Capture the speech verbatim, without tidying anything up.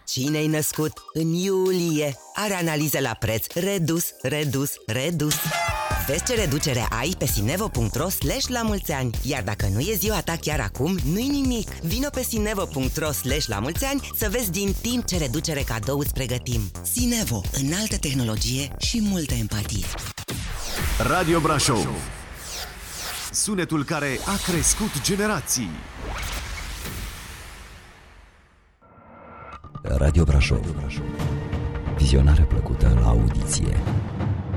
Cine-i născut în iulie are analize la preț redus, redus, redus. Vezi ce reducere ai pe sinevo.ro slash la mulți ani. Iar dacă nu e ziua ta chiar acum, nu-i nimic. Vino pe sinevo.ro slash la mulți ani să vezi din timp ce reducere cadou îți pregătim. Sinevo, înaltă tehnologie și multă empatie. Radio Brașov, sunetul care a crescut generații. Radio Brașov, vizionare plăcută la audiție.